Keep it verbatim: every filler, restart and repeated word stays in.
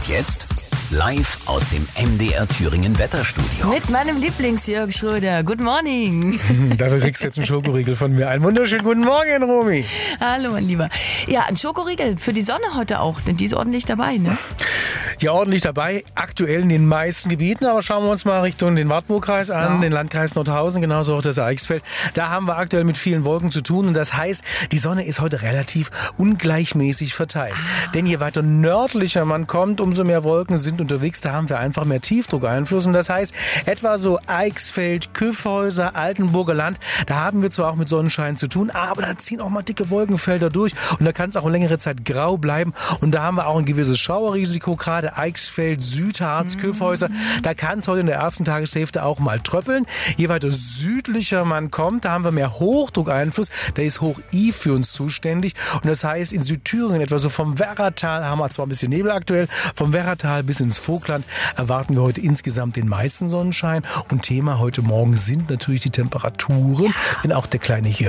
Und jetzt live aus dem M D R Thüringen Wetterstudio. Mit meinem Lieblings-Jörg Schröder. Good morning. Dafür kriegst du jetzt einen Schokoriegel von mir. Einen wunderschönen guten Morgen, Romy. Hallo, mein Lieber. Ja, ein Schokoriegel für die Sonne heute auch, denn die ist ordentlich dabei, ne? Ja, ordentlich dabei. Aktuell in den meisten Gebieten. Aber schauen wir uns mal Richtung den Wartburgkreis an, ja. Den Landkreis Nordhausen, genauso auch das Eichsfeld. Da haben wir aktuell mit vielen Wolken zu tun. Und das heißt, die Sonne ist heute relativ ungleichmäßig verteilt. Ah. Denn je weiter nördlicher man kommt, umso mehr Wolken sind unterwegs. Da haben wir einfach mehr Tiefdruckeinfluss. Und das heißt, etwa so Eichsfeld, Kyffhäuser, Altenburger Land, da haben wir zwar auch mit Sonnenschein zu tun, aber da ziehen auch mal dicke Wolkenfelder durch. Und da kann es auch längere Zeit grau bleiben. Und da haben wir auch ein gewisses Schauerrisiko, gerade Eichsfeld, Südharz, mhm. Kyffhäuser. Da kann es heute in der ersten Tageshälfte auch mal tröppeln. Je weiter südlicher man kommt, da haben wir mehr Hochdruckeinfluss. Da ist Hoch-I für uns zuständig. Und das heißt, in Südthüringen, etwa so vom Werratal, haben wir zwar ein bisschen Nebel aktuell, vom Werratal bis ins Vogtland erwarten wir heute insgesamt den meisten Sonnenschein. Und Thema heute Morgen sind natürlich die Temperaturen, ja. Denn auch der kleine Jörg